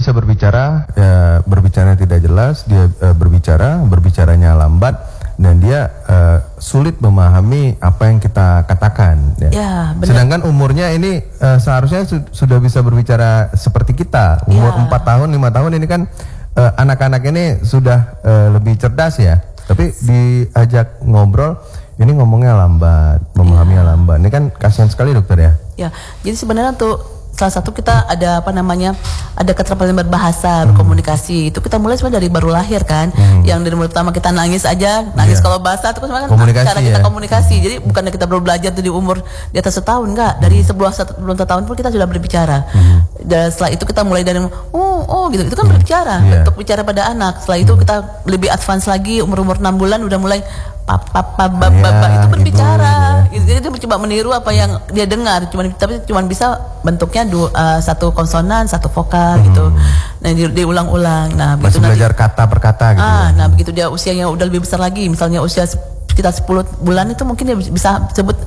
bisa berbicara, berbicaranya tidak jelas, dia berbicaranya lambat, dan dia sulit memahami apa yang kita katakan. Ya, benar. Sedangkan umurnya ini seharusnya sudah bisa berbicara seperti kita. Umur 4 tahun, 5 tahun ini kan anak-anak ini sudah lebih cerdas ya. Tapi diajak ngobrol, ini ngomongnya lambat, memahaminya lambat. Ini kan kasihan sekali dokter ya. Ya, jadi sebenarnya tuh salah satu kita ada ada keterampilan berbahasa, berkomunikasi. Itu kita mulai sebenarnya dari baru lahir kan. Yang dari mulai pertama kita nangis kalau bahasa itu kan cara kita komunikasi. Jadi bukannya kita baru belajar tuh di umur di atas setahun, enggak. Dari sebelum setahun pun kita sudah berbicara. Dan setelah itu kita mulai dari gitu. Itu kan berbicara, bentuk bicara pada anak. Setelah itu kita lebih advance lagi, umur 6 bulan udah mulai papa itu berbicara. Jadi dia mencoba meniru apa yang dia dengar, tapi cuma bisa bentuknya satu konsonan, satu vokal gitu. Nah, diulang-ulang. Nah, masih belajar kata per kata gitu. Nah, begitu dia usianya udah lebih besar lagi, misalnya usia sekitar 10 bulan itu mungkin dia bisa sebut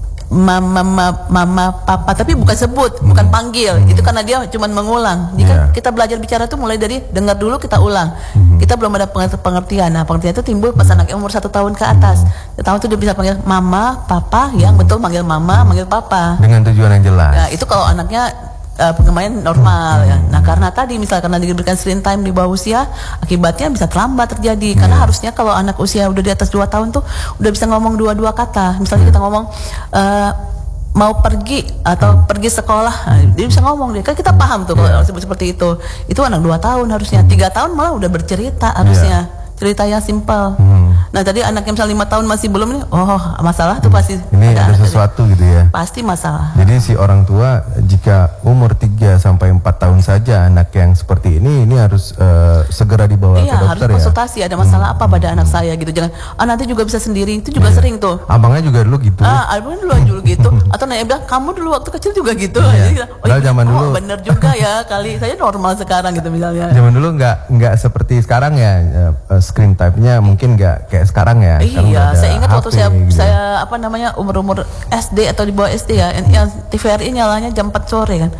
mama, papa, tapi bukan sebut, bukan panggil. Itu karena dia cuma mengulang. Jika kita belajar bicara tuh mulai dari dengar dulu, kita ulang. Kita belum ada pengertian. Nah, pengertian itu timbul pas anaknya umur 1 tahun ke atas. 1 tahun itu dia bisa panggil mama, papa, yang betul manggil mama, manggil papa. Dengan tujuan yang jelas. Nah, itu kalau anaknya pengembangan normal ya. Nah, karena tadi karena diberikan screen time di bawah usia, akibatnya bisa terlambat terjadi. Karena harusnya kalau anak usia udah di atas 2 tahun tuh udah bisa ngomong 2 kata. Misalnya kita ngomong mau pergi atau pergi sekolah, dia bisa ngomong, dia kan kita paham tuh kalau seperti itu. Itu anak 2 tahun harusnya. 3 tahun malah udah bercerita harusnya. Cerita yang simpel. Nah, tadi anak yang misalnya 5 tahun masih belum nih, masalah tuh pasti. Ini ada sesuatu gitu ya. Pasti masalah. Jadi si orang tua jika umur 3 sampai 4 tahun saja anak yang seperti ini harus segera dibawa ke dokter ya. Harus konsultasi, ada masalah apa pada anak saya gitu. Jangan nanti juga bisa sendiri. Itu juga sering tuh. Abangnya juga dulu gitu. Abangnya dulu gitu. Atau Naya bilang, kamu dulu waktu kecil juga gitu. Jadi zaman dulu bener juga ya, kali saya normal sekarang gitu misalnya. Zaman dulu nggak seperti sekarang ya. Screen time-nya mungkin nggak kayak sekarang ya. Iya, saya ingat waktu saya umur SD atau di bawah SD ya, yang TVRI nyalanya jam 4 sore kan.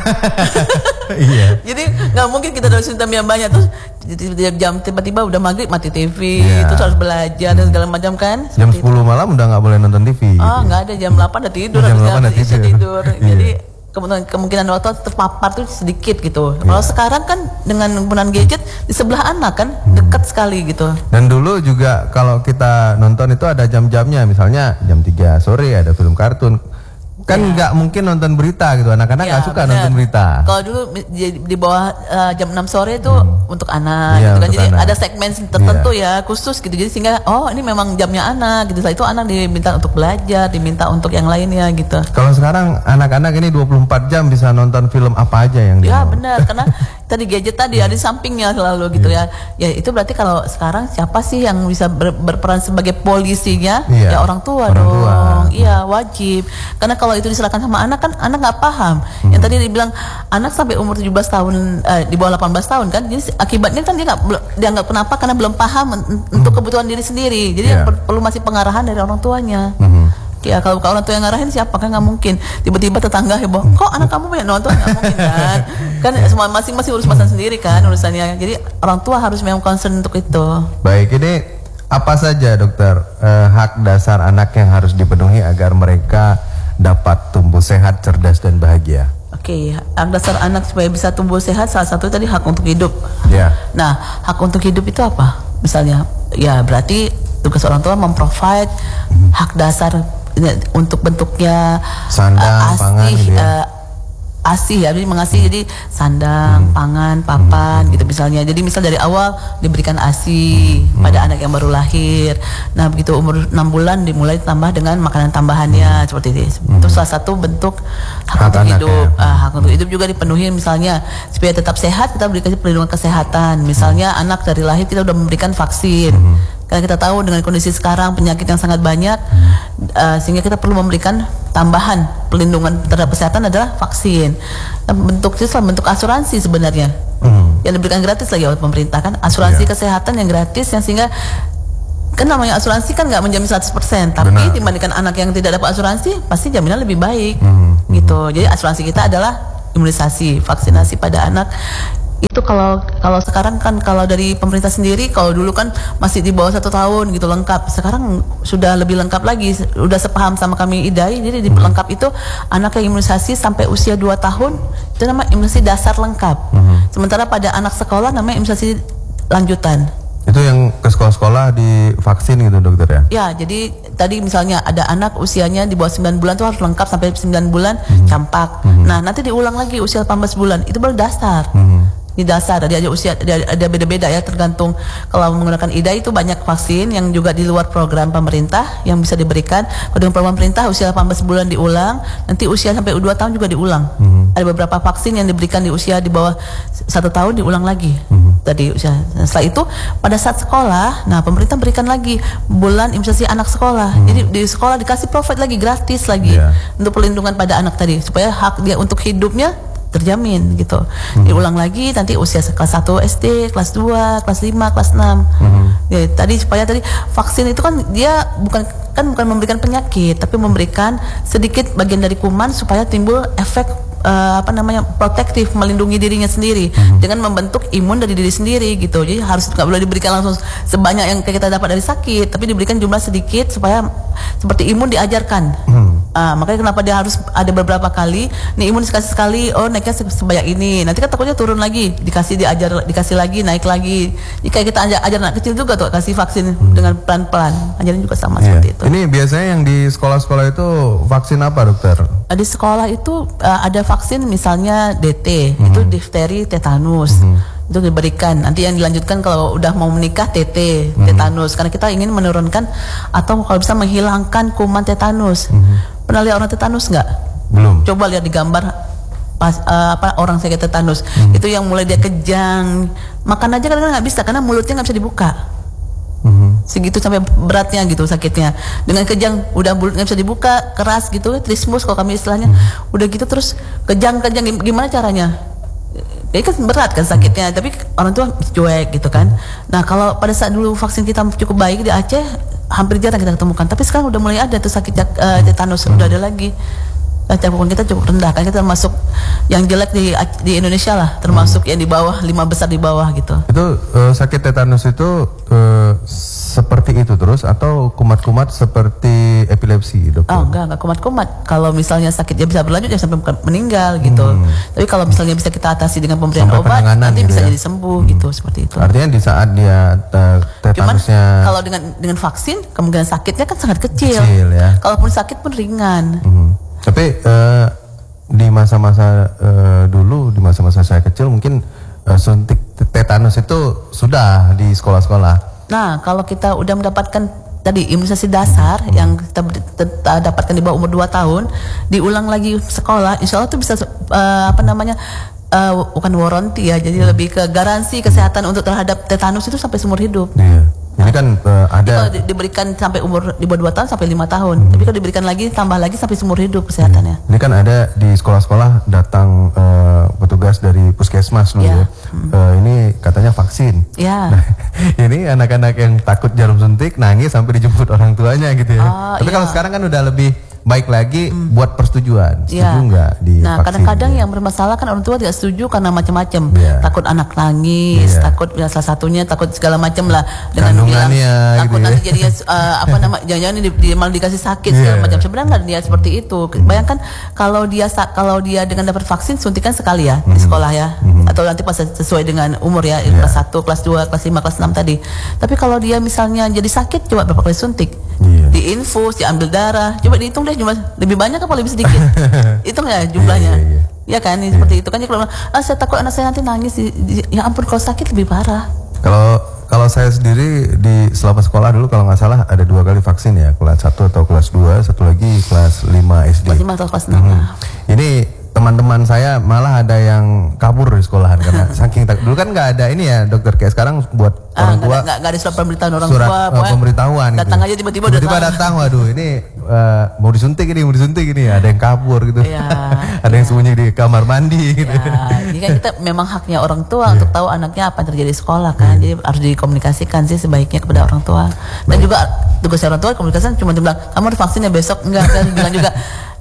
Iya. Jadi nggak mungkin kita harus time yang banyak terus jam tiba-tiba udah maghrib mati TV, terus harus belajar dan segala macam kan. Jam 10 malam udah nggak boleh nonton TV. Nggak ada, jam 8 udah tidur, harus tidur. Jadi kemungkinan waktu terpapar tuh sedikit gitu. Kalau sekarang kan dengan penggunaan gadget di sebelah anak kan dekat sekali gitu. Dan dulu juga kalau kita nonton itu ada jam-jamnya, misalnya jam 3 sore ada film kartun. Kan nggak mungkin nonton berita gitu, anak-anak nggak suka nonton berita. Kalau dulu di bawah jam 6 sore itu untuk anak gitu kan. Jadi ada segmen tertentu ya khusus gitu. Jadi sehingga ini memang jamnya anak gitu. Setelah itu anak diminta untuk belajar, diminta untuk yang lainnya gitu. Kalau sekarang anak-anak ini 24 jam bisa nonton film apa aja yang dia mau. Benar, karena tadi gadget tadi ada di sampingnya selalu gitu ya. Ya itu berarti kalau sekarang siapa sih yang bisa berperan sebagai polisinya? Ya orang tua dong. Iya, wajib. Karena kalau itu diserahkan sama anak kan anak nggak paham. Yang tadi dibilang anak sampai umur 17 tahun di bawah 18 tahun kan. Jadi akibatnya kan dia nggak kenapa karena belum paham untuk kebutuhan diri sendiri. Jadi perlu masih pengarahan dari orang tuanya. Ya kalau orang tua yang ngarahin siapa kan nggak mungkin. Tiba-tiba tetangga heboh, kok anak kamu banyak nonton? Nggak mungkin kan. Kan semua masing-masing urus masalah sendiri kan urusannya. Jadi orang tua harus memang concern untuk itu. Baik, ini apa saja dokter hak dasar anak yang harus dipenuhi agar mereka dapat tumbuh sehat, cerdas dan bahagia? Oke, hak dasar anak supaya bisa tumbuh sehat salah satu tadi hak untuk hidup. Nah, hak untuk hidup itu apa? Misalnya, ya berarti tugas orang tua memprovide hak dasar untuk bentuknya sandang, pangan gitu ya. Asih ya, jadi mengasihi, jadi sandang, pangan, papan gitu misalnya. Jadi misal dari awal diberikan ASI pada anak yang baru lahir. Nah begitu umur 6 bulan dimulai ditambah dengan makanan tambahannya seperti itu. Itu salah satu bentuk hak untuk hidup. Hak untuk hidup juga dipenuhi misalnya supaya tetap sehat kita berikan perlindungan kesehatan. Misalnya anak dari lahir kita sudah memberikan vaksin. Karena kita tahu dengan kondisi sekarang penyakit yang sangat banyak, sehingga kita perlu memberikan tambahan perlindungan terhadap kesehatan adalah vaksin. Bentuk asuransi sebenarnya yang diberikan gratis lagi oleh pemerintah kan, asuransi kesehatan yang gratis, yang sehingga kan namanya asuransi kan nggak menjamin 100%, tapi dibandingkan anak yang tidak dapat asuransi pasti jaminan lebih baik gitu. Jadi asuransi kita adalah imunisasi, vaksinasi pada anak Itu kalau sekarang kan, kalau dari pemerintah sendiri, kalau dulu kan masih di bawah 1 tahun gitu lengkap. Sekarang sudah lebih lengkap lagi, udah sepaham sama kami IDAI. Jadi di lengkap itu anak yang imunisasi sampai usia 2 tahun itu namanya imunisasi dasar lengkap. Sementara pada anak sekolah namanya imunisasi lanjutan. Itu yang ke sekolah-sekolah di vaksin gitu dokter ya? Ya, jadi tadi misalnya ada anak usianya di bawah 9 bulan tuh harus lengkap sampai 9 bulan campak. Nah, nanti diulang lagi usia 18 bulan, itu baru dasar. Di dasar ada usia ada beda-beda ya, tergantung. Kalau menggunakan IDAI itu banyak vaksin yang juga di luar program pemerintah yang bisa diberikan. Kalau dengan program pemerintah usia 18 bulan diulang, nanti usia sampai 2 tahun juga diulang. Ada beberapa vaksin yang diberikan di usia di bawah 1 tahun diulang lagi. Tadi usia. Nah, setelah itu pada saat sekolah, nah pemerintah berikan lagi bulan imunisasi anak sekolah. Jadi di sekolah dikasih profit lagi, gratis lagi untuk perlindungan pada anak tadi, supaya hak dia untuk hidupnya terjamin gitu. Diulang lagi nanti usia kelas 1 SD, kelas 2, kelas 5, kelas 6. Ya, tadi supaya tadi vaksin itu kan dia bukan memberikan penyakit, tapi memberikan sedikit bagian dari kuman supaya timbul efek protektif, melindungi dirinya sendiri dengan membentuk imun dari diri sendiri gitu. Jadi harus nggak boleh diberikan langsung sebanyak yang kita dapat dari sakit, tapi diberikan jumlah sedikit supaya seperti imun diajarkan. Makanya kenapa dia harus ada beberapa kali. Nih imun dikasih sekali, oh naiknya sebanyak ini. Nanti kan takutnya turun lagi, dikasih lagi, naik lagi. Jika kita ajar anak kecil juga tuh kasih vaksin dengan pelan-pelan, ajarin juga sama seperti itu. Ini biasanya yang di sekolah-sekolah itu vaksin apa dokter? Di sekolah itu ada vaksin misalnya DT, itu difteri, tetanus. Itu diberikan. Nanti yang dilanjutkan kalau udah mau menikah TT, tetanus, karena kita ingin menurunkan atau kalau bisa menghilangkan kuman tetanus. Pernah lihat orang tetanus nggak? Belum. Coba lihat di gambar orang sakit tetanus. Itu yang mulai dia kejang, makan aja kadang-kadang nggak bisa karena mulutnya nggak bisa dibuka. Segitu sampai beratnya gitu sakitnya, dengan kejang, udah mulut nggak bisa dibuka, keras gitu, trismus kalau kami istilahnya. Udah gitu terus kejang gimana caranya? Jadi kan berat kan sakitnya, tapi orang tua cuek gitu kan. Nah kalau pada saat dulu vaksin kita cukup baik di Aceh, hampir jarang kita ketemukan. Tapi sekarang udah mulai ada tuh sakit tetanus, udah ada lagi. Cakupan kita cukup rendah kan, kita termasuk yang jelek di Indonesia lah, termasuk yang di bawah, 5 besar di bawah gitu. Itu sakit tetanus itu seperti itu terus atau kumat-kumat seperti epilepsi dokter? Oh enggak kumat-kumat. Kalau misalnya sakit dia bisa berlanjut ya sampai meninggal gitu. Tapi kalau misalnya bisa kita atasi dengan pemberian sampai obat, nanti gitu bisa ya? jadi sembuh gitu, seperti itu. Artinya di saat dia tetanusnya. Cuman kalau dengan vaksin kemungkinan sakitnya kan sangat kecil ya? Kalaupun sakit pun ringan. Tapi di masa-masa dulu, di masa-masa saya kecil mungkin suntik tetanus itu sudah di sekolah-sekolah. Nah, kalau kita udah mendapatkan tadi imunisasi dasar yang kita dapatkan di bawah umur 2 tahun, diulang lagi sekolah, insya Allah itu bisa bukan warranty ya, jadi lebih ke garansi kesehatan untuk terhadap tetanus itu sampai seumur hidup. Iya. Ini kan ada kalau diberikan sampai umur di bawah 2 tahun sampai 5 tahun. Tapi kalau diberikan lagi tambah lagi sampai seumur hidup kesehatannya. Ini kan ada di sekolah-sekolah datang petugas dari puskesmas dulu ya. Ini katanya vaksin. Nah, ini anak-anak yang takut jarum suntik nangis sampai dijemput orang tuanya gitu ya. Tapi kalau sekarang kan udah lebih baik lagi buat persetujuan. Setuju nggak di Nah, kadang-kadang yang bermasalah kan orang tua tidak setuju karena macam-macam. Takut anak nangis, takut salah satunya takut segala macam lah dengan bilang takut gitu nanti jadinya jangan-jangan malah dikasih sakit segala macam. Sebenarnya nggak dia seperti itu. Bayangkan kalau dia dengan dapat vaksin suntikan sekali ya di sekolah ya, atau nanti pas sesuai dengan umur ya, kelas 1, kelas 2, kelas 5, kelas 6 tadi. Tapi kalau dia misalnya jadi sakit, coba berapa kali suntik? Diinfus, diambil darah, coba dihitung deh jumlah lebih banyak apa lebih sedikit? Hitung ya jumlahnya. Ya kan, seperti itu kan. Kalau saya takut anak saya nanti nangis, ya ampun kalau sakit lebih parah. Kalau saya sendiri selama sekolah dulu kalau nggak salah ada 2 kali vaksin ya, kelas 1 atau kelas 2, satu lagi kelas 5 SD. Kelas 5 atau kelas 6. Ini teman-teman saya malah ada yang kabur di sekolahan karena saking dulu kan nggak ada ini ya dokter, kayak sekarang buat orang tua nggak ada surat pemberitahuan orang tua, pemberitahuan datang gitu. Aja tiba-tiba datang, waduh ini mau disuntik ini ada yang kabur gitu. Ada yang sembunyi di kamar mandi gitu. Jadi kan kita memang haknya orang tua untuk tahu anaknya apa yang terjadi di sekolah kan. Jadi harus dikomunikasikan sih sebaiknya kepada orang tua. Dan juga tugas orang tua komunikasi cuma bilang kamu harus vaksin ya besok, enggak, saya bilang juga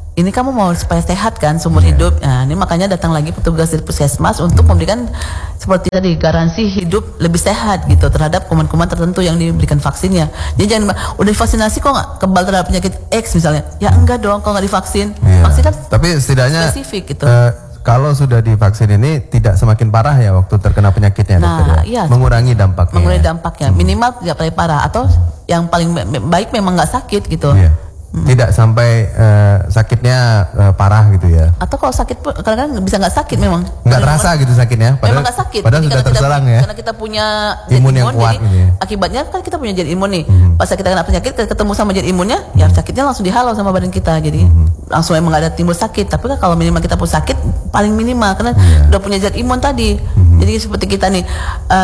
ini kamu mau supaya sehat kan seumur hidup. Nah, ini makanya datang lagi petugas dari puskesmas untuk memberikan seperti tadi garansi hidup lebih sehat gitu terhadap kuman-kuman tertentu yang diberikan vaksinnya. Jadi jangan udah divaksinasi kok nggak kebal terhadap penyakit X misalnya. Ya enggak dong kalau nggak divaksin. Vaksin kan tapi setidaknya spesifik gitu. Kalau sudah divaksin ini tidak semakin parah ya waktu terkena penyakitnya, dokter ya? Iya, mengurangi dampaknya. Mengurangi dampaknya, minimal tidak paling parah atau yang paling baik memang nggak sakit gitu. Iya. Tidak sampai sakitnya parah gitu ya. Atau kalau sakit pun kadang-kadang bisa nggak sakit memang. Nggak terasa gitu sakitnya. Memang nggak sakit. Padahal sudah terserang ya. Karena kita punya imun yang kuat. Jadi akibatnya kan kita punya zat imun nih. Pas kita kena penyakit ketemu sama zat imunnya, ya sakitnya langsung dihalau sama badan kita. Jadi langsung emang nggak ada timbul sakit. Tapi kan kalau minimal kita pun sakit paling minimal karena udah punya zat imun tadi. Jadi seperti kita nih.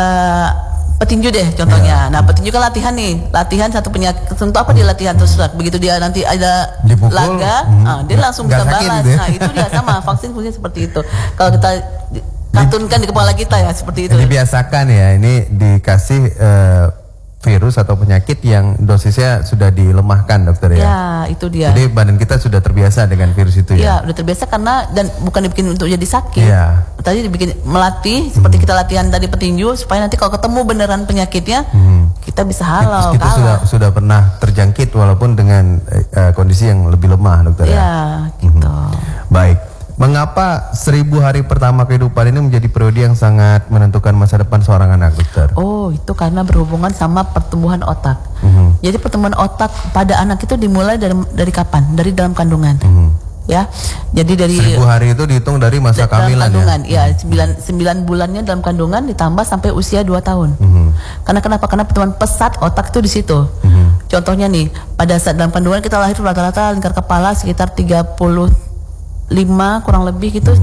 Petinju deh contohnya. Nah petinju kan latihan satu penyakit tertentu apa dia latihan terus begitu dia nanti ada dipukul, laga, dia langsung bisa balas. Gitu ya? Nah itu dia sama vaksin fungsinya seperti itu. Kalau kita kartunkan di kepala kita ya seperti itu. Dibiasakan ya ini dikasih virus atau penyakit yang dosisnya sudah dilemahkan, dokter ya. Ya itu dia. Jadi badan kita sudah terbiasa dengan virus itu ya. Ya udah terbiasa karena dan bukan dibikin untuk jadi sakit. Ya. Tadi dibikin melatih seperti kita latihan tadi petinju supaya nanti kalau ketemu beneran penyakitnya kita bisa halau. Itu sudah pernah terjangkit walaupun dengan kondisi yang lebih lemah, dokter ya. Ya gitu. Baik. Mengapa 1000 hari pertama kehidupan ini menjadi periode yang sangat menentukan masa depan seorang anak, dokter? Oh, itu karena berhubungan sama pertumbuhan otak. Jadi pertumbuhan otak pada anak itu dimulai dari kapan? Dari dalam kandungan. Ya. Jadi dari 1000 hari itu dihitung dari masa kehamilan kandungan, ya. 9 bulannya dalam kandungan ditambah sampai usia 2 tahun. Karena kenapa? Karena pertumbuhan pesat otak itu di situ. Contohnya nih, pada saat dalam kandungan kita lahir rata-rata lingkar kepala sekitar 35 kurang lebih gitu,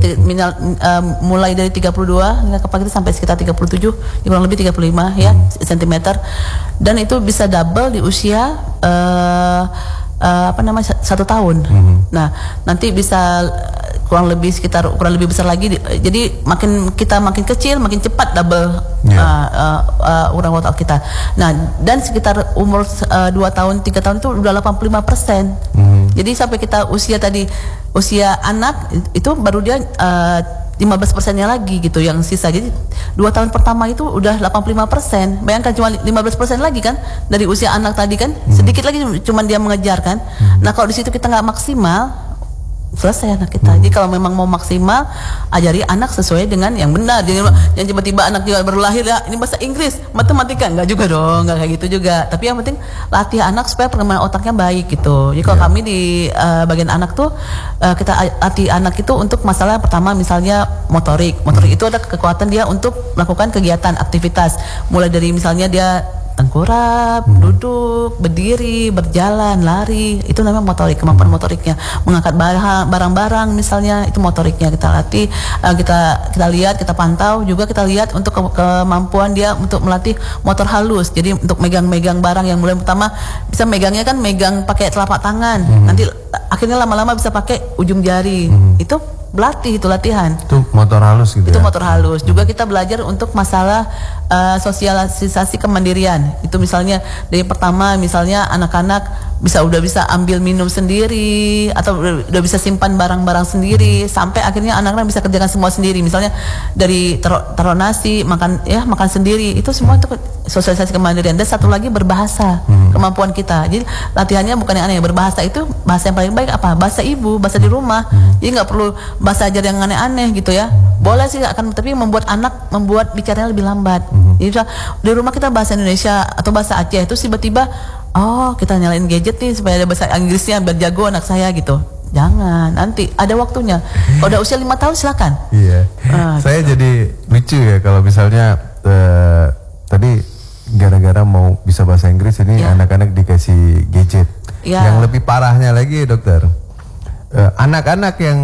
mulai dari 32 lingkar kepala kita sampai sekitar 37, kurang lebih 35 ya cm, dan itu bisa double di usia 1 tahun. Nah nanti bisa kurang lebih besar lagi. Jadi makin kecil makin cepat double ukuran otak kita. Nah dan sekitar umur 2 tahun 3 tahun itu udah 85%. Jadi sampai kita usia anak itu baru dia 15%-nya lagi gitu yang sisa. Jadi 2 tahun pertama itu udah 85%. Bayangkan cuma 15% lagi kan dari usia anak tadi kan, sedikit lagi cuma dia mengejar kan. Nah kalau di situ kita nggak maksimal, selesai anak kita. Jadi kalau memang mau maksimal, ajari anak sesuai dengan yang benar. Jangan yang tiba-tiba anak juga baru lahir ya ini bahasa Inggris, matematika, enggak juga dong, enggak kayak gitu juga. Tapi yang penting latih anak supaya perkembangan otaknya baik gitu. Jadi kalau kami di bagian anak tuh kita latih anak itu untuk masalah pertama misalnya motorik. Motorik itu ada kekuatan dia untuk melakukan kegiatan aktivitas. Mulai dari misalnya dia tengkurap, duduk, berdiri, berjalan, lari, itu namanya motorik, kemampuan motoriknya. Mengangkat barang-barang misalnya, itu motoriknya kita latih, kita lihat, kita pantau, juga kita lihat untuk kemampuan dia untuk melatih motor halus. Jadi untuk megang-megang barang yang mulai pertama bisa megangnya kan megang pakai telapak tangan, nanti akhirnya lama-lama bisa pakai ujung jari. Itu berlatih, itu latihan. Itu motor halus gitu. Itu motor halus. Juga kita belajar untuk masalah sosialisasi kemandirian. Itu misalnya dari pertama misalnya anak-anak udah bisa ambil minum sendiri atau udah bisa simpan barang-barang sendiri sampai akhirnya anak-anak bisa kerjakan semua sendiri. Misalnya dari taruh nasi, makan sendiri. Itu semua itu sosialisasi kemandirian. Dan satu lagi berbahasa, kemampuan kita. Jadi latihannya bukan yang aneh, berbahasa itu bahasa yang paling baik apa? Bahasa ibu, bahasa di rumah. Jadi nggak perlu bahasa ajar yang aneh-aneh gitu ya. Boleh sih tapi membuat bicaranya lebih lambat. Jadi di rumah kita bahasa Indonesia atau bahasa Aceh itu tiba-tiba kita nyalain gadget nih supaya ada bahasa Inggrisnya biar jago anak saya gitu. Jangan, nanti ada waktunya. Kalau udah usia 5 tahun silakan. Iya. Saya gitu. Jadi lucu ya kalau misalnya tadi gara-gara mau bisa bahasa Inggris ini anak-anak dikasih gadget. Yang lebih parahnya lagi dokter, anak-anak yang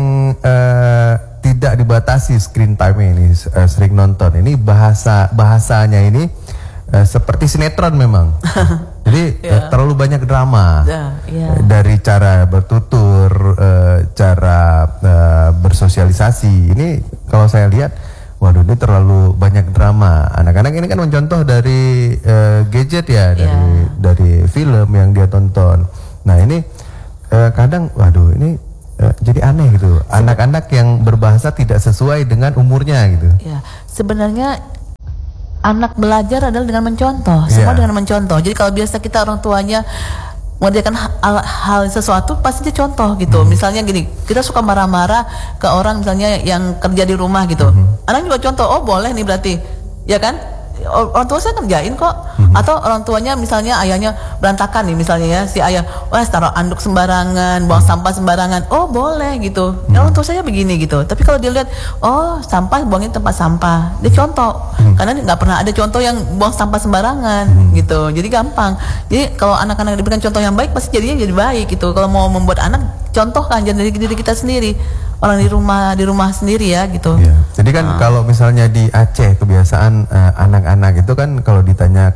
tidak dibatasi screen time ini sering nonton ini bahasanya ini seperti sinetron memang. Jadi terlalu banyak drama dari cara bertutur, cara bersosialisasi. Ini kalau saya lihat, waduh ini terlalu banyak drama. Anak-anak ini kan mencontoh dari gadget ya, dari film yang dia tonton. Nah ini kadang, waduh ini jadi aneh gitu. Anak-anak yang berbahasa tidak sesuai dengan umurnya gitu. Ya, sebenarnya anak belajar adalah dengan mencontoh, semua dengan mencontoh. Jadi kalau biasa kita orang tuanya mengerjakan hal sesuatu pasti dia contoh gitu. Misalnya gini, kita suka marah-marah ke orang misalnya yang kerja di rumah gitu. Anak juga contoh, oh boleh nih berarti, ya kan? Orang tua saya kerjain kok. Atau orang tuanya misalnya ayahnya berantakan nih misalnya ya, si ayah wah taruh anduk sembarangan, buang sampah sembarangan, oh boleh gitu. Ya orang tua saya begini gitu. Tapi kalau dia lihat oh sampah buangin tempat sampah, dia contoh. Karena nggak pernah ada contoh yang buang sampah sembarangan gitu. Jadi gampang. Jadi kalau anak-anak diberikan contoh yang baik pasti jadinya jadi baik gitu. Kalau mau membuat anak contohkan dari diri kita sendiri, orang di rumah sendiri ya gitu. Ya. Jadi kan kalau misalnya di Aceh kebiasaan anak-anak itu kan kalau ditanya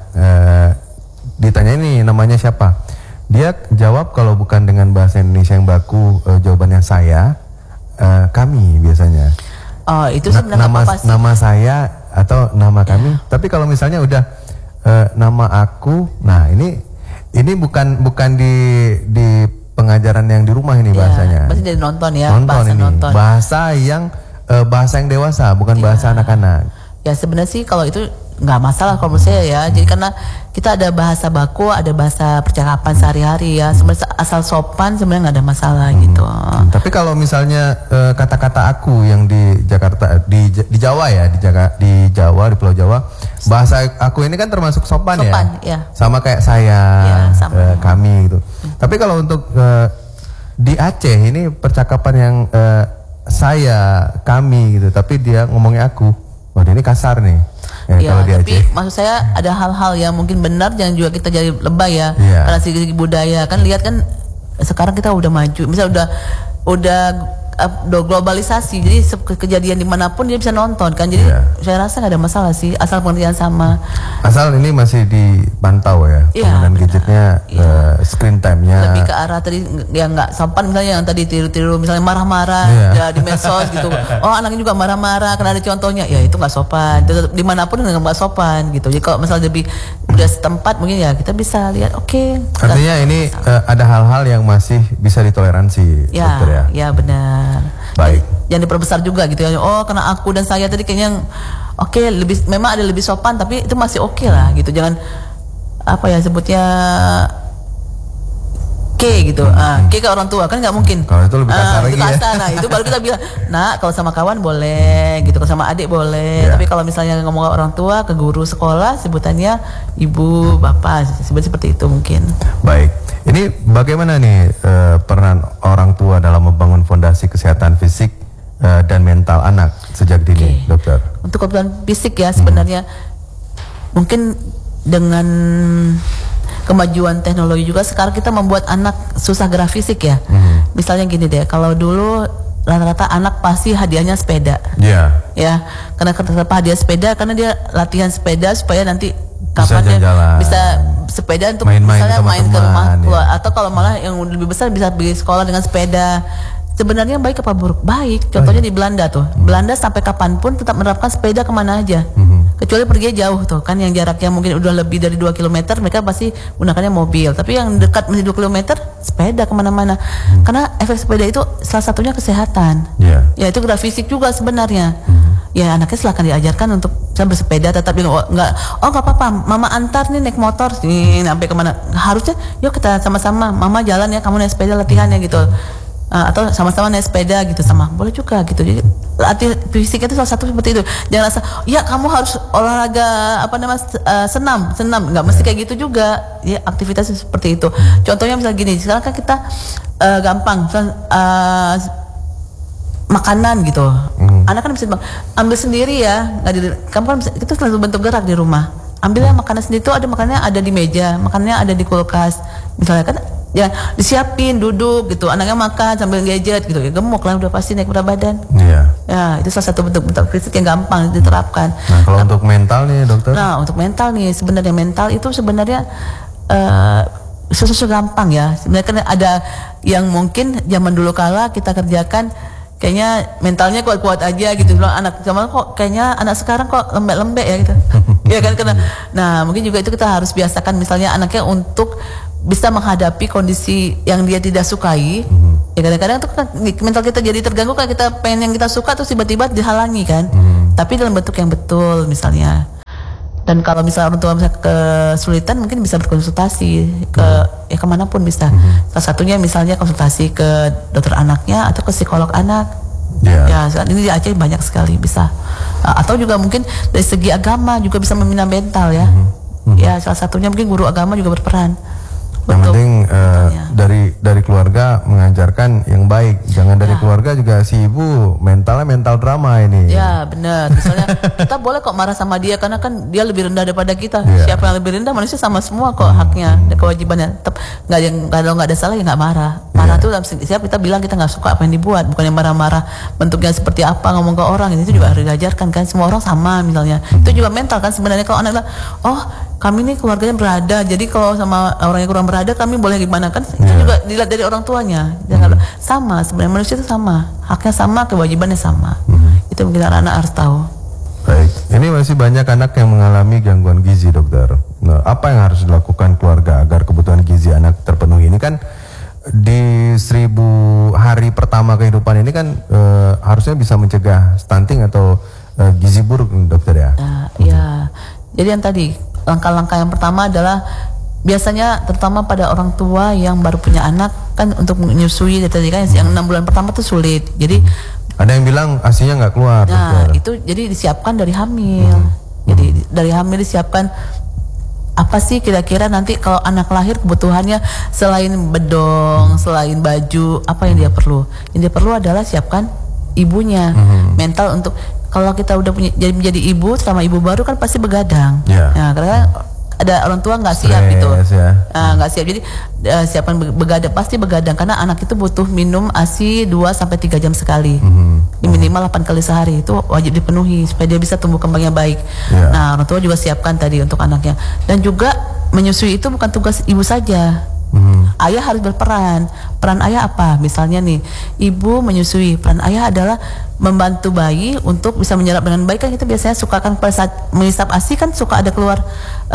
ini namanya siapa, dia jawab kalau bukan dengan bahasa Indonesia yang baku jawabannya saya, kami biasanya. Oh itu sebenarnya nama saya atau nama kami. Tapi kalau misalnya udah nama aku, nah ini bukan di pengajaran yang di rumah ini bahasanya. Pasti dari nonton ya. Nonton. Bahasa yang dewasa, bukan bahasa anak-anak. Ya sebenarnya sih kalau itu nggak masalah kalau menurut saya ya. Jadi karena kita ada bahasa baku, ada bahasa percakapan sehari-hari ya. Sebenarnya asal sopan sebenarnya nggak ada masalah gitu. Tapi kalau misalnya kata-kata aku yang di Jakarta, di Jawa ya, di Jawa, di Pulau Jawa, bahasa aku ini kan termasuk sopan ya. Sama kayak saya, kami gitu. Tapi kalau untuk di Aceh ini percakapan yang saya, kami gitu, tapi dia ngomongnya aku, wah ini kasar nih. Ya, tapi maksud saya ada hal-hal yang mungkin benar, jangan juga kita jadi lebay ya. Karena segi budaya kan, lihat kan sekarang kita udah maju, misalnya udah globalisasi, jadi kejadian dimanapun dia bisa nonton kan. Jadi saya rasa nggak ada masalah sih, asal pengertian sama. Asal ini masih dipantau ya, penggunaan gadgetnya, screen time-nya. Lebih ke arah tadi yang nggak sopan, misalnya yang tadi tiru-tiru, misalnya marah-marah ya di medsos gitu. Oh anaknya juga marah-marah, karena ada contohnya, ya itu nggak sopan. Dimanapun nggak sopan gitu. Jadi kalau misalnya lebih udah setempat mungkin ya kita bisa lihat. Artinya ini ada hal-hal yang masih bisa ditoleransi, dokter ya. Ya benar. Baik. Yang diperbesar juga gitu ya. Oh karena aku dan saya tadi kayaknya lebih, memang ada lebih sopan, tapi itu masih lah gitu. Jangan apa ya sebutnya gitu. Ke orang tua kan nggak mungkin. Kalau itu lebih kasar lagi ya. Nah itu baru kita bilang, nah kalau sama kawan boleh gitu, kalau sama adik boleh. Tapi kalau misalnya ngomong ke orang tua, ke guru sekolah, sebutannya ibu, bapak, seperti itu mungkin. Baik. Ini bagaimana nih peran orang tua dalam membangun fondasi kesehatan fisik dan mental anak sejak dini, dokter? Untuk kebutuhan fisik ya sebenarnya mungkin dengan kemajuan teknologi juga sekarang kita membuat anak susah gerak fisik ya. Misalnya gini deh, kalau dulu rata-rata anak pasti hadiahnya sepeda. Ya, karena kenapa hadiah sepeda? Karena dia latihan sepeda supaya nanti kapan bisa sepeda untuk misalnya main ke rumah atau kalau malah yang lebih besar bisa pergi sekolah dengan sepeda. Sebenarnya baik apa buruk? Baik. Contohnya di Belanda tuh. Belanda sampai kapanpun tetap menerapkan sepeda kemana aja. Kecuali pergi jauh tuh kan, yang jaraknya mungkin udah lebih dari 2 km mereka pasti gunakannya mobil. Tapi yang dekat masih 2 km sepeda kemana-mana. Karena efek sepeda itu salah satunya kesehatan. Ya itu gerak fisik juga sebenarnya. Ya anaknya silakan diajarkan untuk bersepeda, tetapi nggak apa-apa, mama antar nih naik motor nih sampai kemana. Harusnya yuk kita sama-sama, mama jalan ya, kamu naik sepeda latihannya gitu. Atau sama-sama naik sepeda gitu, sama boleh juga gitu. Jadi latihan fisik itu salah satu seperti itu. Jangan rasa ya kamu harus olahraga senam nggak mesti kayak gitu juga ya, aktivitas seperti itu. Contohnya misalnya gini, sekarang kan kita gampang makanan gitu, anak kan bisa ambil sendiri ya, kamu kan bisa, itu selalu bentuk gerak di rumah. Ambilnya makanan sendiri, itu ada makanannya ada di meja, makanannya ada di kulkas misalnya kan. Ya disiapin duduk gitu, anaknya makan sambil gadget gitu, ya gemuk lah udah pasti naik berat badan. Ya itu salah satu bentuk fisik yang gampang diterapkan. Nah kalau untuk mental nih dokter? Nah untuk mental nih, sebenarnya mental itu sebenarnya sesuatu gampang ya. Sebenarnya kan ada yang mungkin zaman dulu kala kita kerjakan kayaknya mentalnya kuat-kuat aja gitu. Anak zaman kok kayaknya anak sekarang kok lembek-lembek ya gitu. Ya kan karena nah mungkin juga itu kita harus biasakan misalnya anaknya untuk bisa menghadapi kondisi yang dia tidak sukai, Ya kadang-kadang tuh kan mental kita jadi terganggu kan, kita pengen yang kita suka terus tiba-tiba dihalangi kan. Tapi dalam bentuk yang betul misalnya. Dan kalau misalnya orang tua misalnya kesulitan mungkin bisa berkonsultasi ke ya kemanapun bisa. Salah satunya misalnya konsultasi ke dokter anaknya atau ke psikolog anak. Ya saat ini di Aceh banyak sekali bisa. Atau juga mungkin dari segi agama juga bisa membina mental ya. Ya salah satunya mungkin guru agama juga berperan. Yang penting dari keluarga mengajarkan yang baik. Jangan dari keluarga juga si ibu mentalnya mental drama ini. Ya benar. Misalnya kita boleh kok marah sama dia karena kan dia lebih rendah daripada kita. Siapa yang lebih rendah, manusia sama semua kok haknya dan kewajibannya. Tetap kalau nggak ada salah ya nggak marah. Marah tuh siap kita bilang kita nggak suka apa yang dibuat, bukan yang marah-marah bentuknya seperti apa ngomong ke orang. Itu juga harus diajarkan kan. Semua orang sama misalnya. Itu juga mental kan sebenarnya. Kalau anak bilang, oh kami ini keluarganya berada, jadi kalau sama orang yang kurang berada kami boleh gimana kan? Itu juga dilihat dari orang tuanya. Jangan sama, sebenarnya manusia itu sama, haknya sama, kewajibannya sama. Itu mungkin anak-anak harus tahu. Baik, ini masih banyak anak yang mengalami gangguan gizi, dokter. Nah, apa yang harus dilakukan keluarga agar kebutuhan gizi anak terpenuhi? Ini kan di 1000 hari pertama kehidupan ini kan harusnya bisa mencegah stunting atau gizi buruk, dokter ya? Ya, jadi yang tadi langkah-langkah yang pertama adalah biasanya terutama pada orang tua yang baru punya anak kan untuk menyusui tadi kan yang 6 bulan pertama tuh sulit. Jadi ada yang bilang asinya nggak keluar. Nah, itu jadi disiapkan dari hamil. Jadi dari hamil disiapkan apa sih kira-kira nanti kalau anak lahir kebutuhannya selain bedong, selain baju, apa yang dia perlu? Yang dia perlu adalah siapkan ibunya, mental untuk kalau kita udah punya menjadi ibu selama ibu baru kan pasti begadang. Nah, karena ada orang tua nggak siap gitu, nggak siap. Jadi siapkan begadang, pasti begadang karena anak itu butuh minum ASI 2-3 jam sekali, minimal 8 kali sehari. Itu wajib dipenuhi supaya dia bisa tumbuh kembangnya baik. Nah, orang tua juga siapkan tadi untuk anaknya. Dan juga menyusui itu bukan tugas ibu saja. Ayah harus berperan. Peran ayah apa? Misalnya nih, ibu menyusui. Peran ayah adalah membantu bayi untuk bisa menyerap dengan baik. Kan kita biasanya suka kan pada saat mengisap ASI kan suka ada keluar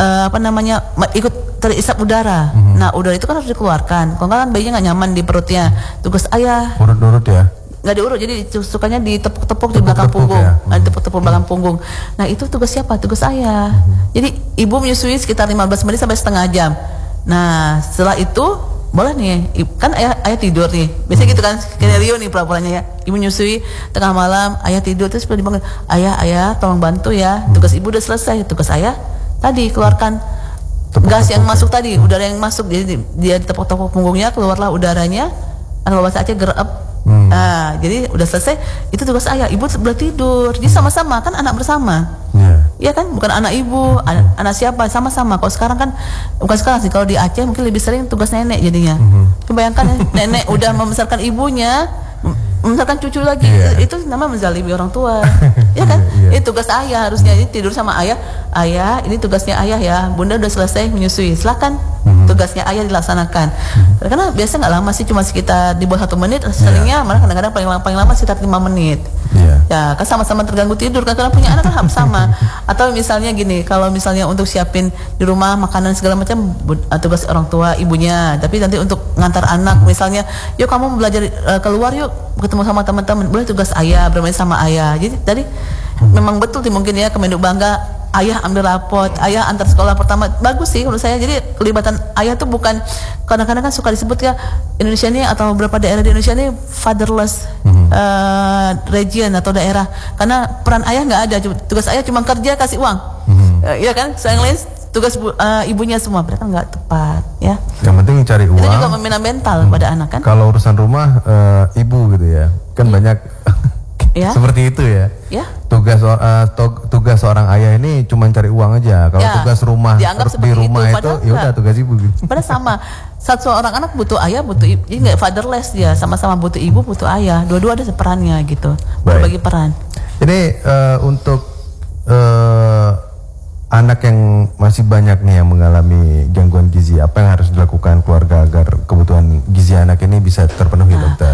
ikut terisap udara. Nah, udara itu kan harus dikeluarkan. Kalau nggak kan bayinya nggak nyaman di perutnya. Tugas ayah urut-urut ya? Nggak diurut, jadi sukanya ditepuk-tepuk di belakang punggung, ditepuk-tepuk belakang punggung. Nah, itu tugas siapa? Tugas ayah. Jadi ibu menyusui sekitar 15 menit sampai setengah jam. Nah, setelah itu boleh nih, kan ayah tidur nih. Biasanya gitu kan, skenario nih pura-puranya ya. Ibu nyusui tengah malam, ayah tidur terus dibangun. Ayah tolong bantu ya. Tugas ibu udah selesai. Tugas ayah tadi keluarkan gas yang masuk tadi, udara yang masuk. Jadi dia tepuk-tepuk punggungnya, keluarlah udaranya. Kalau bahasa Aceh gerep. Nah, jadi udah selesai. Itu tugas ayah. Ibu sudah tidur. Jadi sama-sama kan anak bersama. Iya kan, bukan anak ibu, anak siapa, sama-sama. Kalau sekarang kan, bukan sekarang sih, kalau di Aceh mungkin lebih sering tugas nenek jadinya. Bayangkan ya, nenek udah membesarkan ibunya, membesarkan cucu lagi, itu namanya menzalimi orang tua. Ya kan, ini tugas ayah harusnya. Jadi tidur sama ayah, ini tugasnya ayah ya, bunda udah selesai menyusui, silakan tugasnya ayah dilaksanakan. Karena biasa nggak lama sih, cuma sekitar di bawah 1 menit, seringnya malah kadang-kadang paling lama sekitar 5 menit. Ya kan sama-sama terganggu tidur kan, karena punya anak kan sama. Atau misalnya gini, kalau misalnya untuk siapin di rumah makanan segala macam, tugas orang tua ibunya. Tapi nanti untuk ngantar anak misalnya, yuk kamu belajar keluar yuk ketemu sama teman-teman, boleh tugas ayah, bermain sama ayah. Jadi tadi memang betul sih mungkin ya, Kemenlu bangga ayah ambil rapot, ayah antar sekolah pertama. Bagus sih menurut saya. Jadi kelibatan ayah tuh bukan, kadang-kadang kan suka disebut ya Indonesia ini atau beberapa daerah di Indonesia ini fatherless region atau daerah, karena peran ayah nggak ada. Tugas ayah cuma kerja kasih uang, ya kan. Yang lain tugas ibunya semua, mereka nggak tepat ya. Yang penting cari uang. Itu juga membina mental pada anak kan. Kalau urusan rumah ibu gitu ya, kan banyak seperti itu ya. Tugas seorang ayah ini cuma cari uang aja. Kalau tugas rumah di rumah itu ya udah tugas ibu gitu. Padahal sama. Satu orang anak butuh ayah, butuh ibu. Jadi nggak fatherless dia, sama-sama butuh ibu, butuh ayah. Dua-dua ada perannya gitu. Berbagi peran. Ini untuk anak yang masih banyak nih yang mengalami gangguan gizi, apa yang harus dilakukan keluarga agar kebutuhan gizi anak ini bisa terpenuhi, dokter?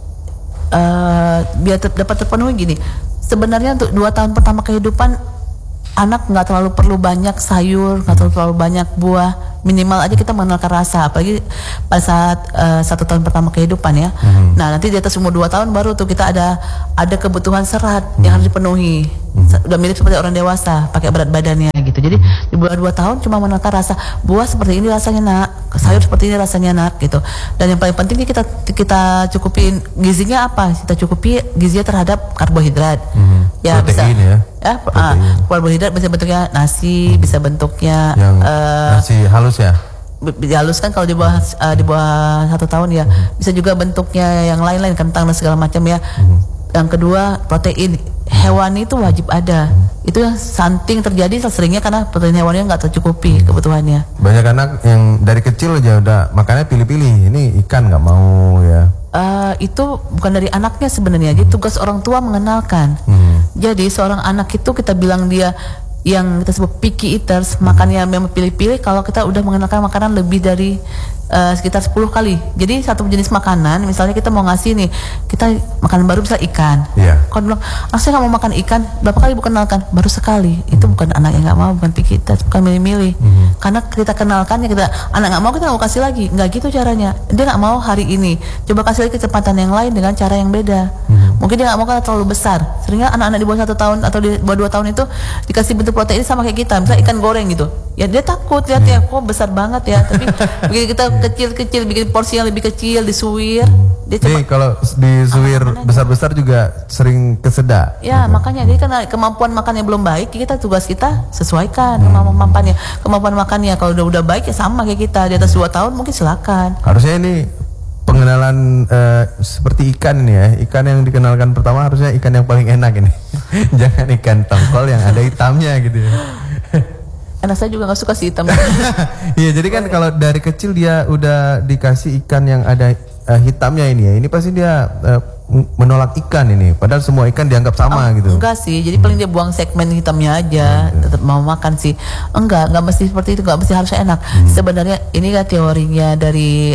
Biar dapat terpenuhi gini. Sebenarnya untuk 2 tahun pertama kehidupan anak nggak terlalu perlu banyak sayur, nggak terlalu banyak buah. minimal aja kita mengenalkan rasa, apalagi pada saat 1 tahun pertama kehidupan ya. Nah nanti di atas umur 2 tahun baru tuh kita ada kebutuhan serat yang harus dipenuhi. Udah mirip seperti orang dewasa, pakai berat badannya gitu. Jadi di bawah 2 tahun cuma mengenalkan rasa, buah seperti ini rasanya nak, sayur seperti ini rasanya nak gitu. Dan yang paling penting kita cukupin gizinya apa? Kita cukupi gizinya terhadap karbohidrat. Ya protein bisa ya. Karbohidrat bisa bentuknya nasi, bisa bentuknya yang nasi halus ya. Dihaluskan kalau di bawah 1 tahun ya. Bisa juga bentuknya yang lain-lain, kentang dan segala macam ya. Yang kedua protein hewani itu wajib ada. Itu yang stunting terjadi seringnya karena protein hewani nggak tercukupi kebutuhannya. Banyak anak yang dari kecil aja udah makannya pilih-pilih. Ini ikan nggak mau ya. Itu bukan dari anaknya sebenarnya. Jadi tugas orang tua mengenalkan. Jadi seorang anak itu kita bilang dia yang kita sebut picky eaters, makannya memang pilih-pilih kalau kita udah mengenalkan makanan lebih dari sekitar 10 kali. Jadi satu jenis makanan, misalnya kita mau ngasih nih, kita makanan baru bisa ikan. Kalau bilang, saya nggak mau makan ikan, berapa kali kenalkan? Baru sekali. Itu bukan anak yang nggak mau, bukan picky eaters, bukan milih-milih. Karena kita kenalkan ya anak nggak mau kita nggak mau kasih lagi, nggak gitu caranya. Dia nggak mau hari ini, coba kasih lagi kesempatan yang lain dengan cara yang beda. Mungkin dia nggak mau karena terlalu besar. Seringnya anak-anak di bawah 1 tahun atau di bawah 2 tahun itu dikasih bentuk protein sama kayak kita, misalnya ikan goreng gitu. Ya dia takut lihat ya, kok besar banget ya. Tapi begitu kita kecil-kecil bikin porsi yang lebih kecil, disuir. Dia kalau disuir besar-besar juga sering kesedak. Ya makanya dia karena kemampuan makannya belum baik, kita tugas kita sesuaikan kemampuan makannya. Kalau udah baik ya sama kayak kita, di atas 2 tahun mungkin silakan. Harusnya ini pengenalan seperti ikan ini ya. Ikan yang dikenalkan pertama harusnya ikan yang paling enak ini. Jangan ikan tongkol yang ada hitamnya gitu ya. Anak saya juga nggak suka si hitam. Iya, jadi kan kalau dari kecil dia udah dikasih ikan yang ada hitamnya ini ya, ini pasti dia menolak ikan ini. Padahal semua ikan dianggap sama gitu. Enggak sih, jadi paling dia buang segmen hitamnya aja, tetap mau makan sih. Enggak mesti seperti itu, enggak mesti harusnya enak. Sebenarnya ini kan teorinya dari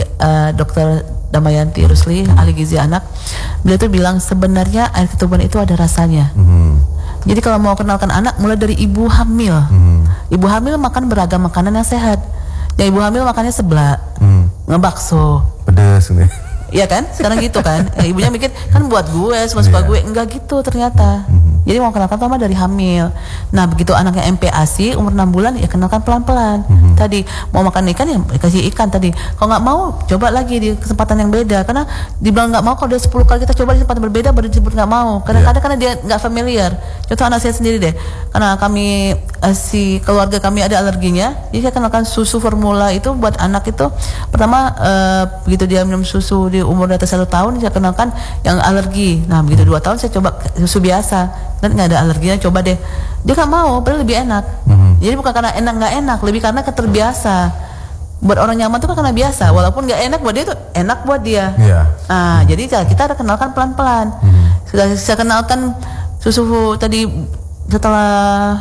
Dr. Damayanti Rusli, ahli gizi anak. Beliau tuh bilang sebenarnya air ketuban itu ada rasanya. Jadi kalau mau kenalkan anak, mulai dari ibu hamil. Ibu hamil makan beragam makanan yang sehat. Yang ibu hamil makannya seblak, ngebakso, pedes nih. Iya kan? Sekarang gitu kan. Ibunya mikir kan buat gue, suka gue. Enggak gitu ternyata. Jadi mau kenalkan pertama dari hamil. Nah begitu anaknya MPASI umur 6 bulan ya kenalkan pelan-pelan. Tadi mau makan ikan ya kasih ikan tadi. Kalau nggak mau coba lagi di kesempatan yang beda. Karena dibilang nggak mau, kalau dia 10 kali kita coba di kesempatan berbeda baru disebut nggak mau. Kadang-kadang karena dia nggak familiar. Contoh anak saya sendiri deh. Karena kami keluarga kami ada alerginya. Jadi saya kenalkan susu formula itu buat anak itu. Pertama begitu dia minum susu di umur di atas 1 tahun saya kenalkan yang alergi. Nah begitu 2 tahun saya coba susu biasa dan nggak ada alerginya, coba deh. Dia nggak mau, padahal lebih enak. Jadi bukan karena enak nggak enak, lebih karena keterbiasa. Buat orang nyaman itu kan karena biasa, walaupun nggak enak buat dia itu enak buat dia. Nah jadi kita kenalkan pelan-pelan. Saya kenalkan susu tadi setelah